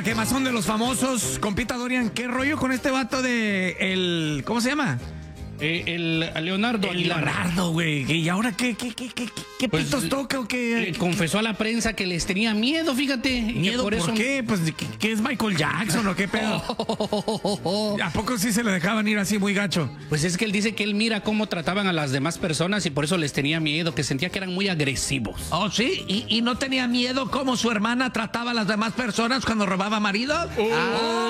quemazón de los famosos. Compita Dorian, ¿qué rollo con este vato de el... ¿Cómo se llama? El Leonardo Aguilar. Leonardo, güey. ¿Y ahora qué Pues, pitos toca o qué? Confesó a la prensa que les tenía miedo, fíjate. ¿Miedo por eso... qué? Pues, ¿qué es Michael Jackson o qué pedo? ¿A poco sí se lo dejaban ir así muy gacho? Pues es que él dice que él mira cómo trataban a las demás personas y por eso les tenía miedo, que sentía que eran muy agresivos. ¿Oh, sí? ¿Y no tenía miedo cómo su hermana trataba a las demás personas cuando robaba marido?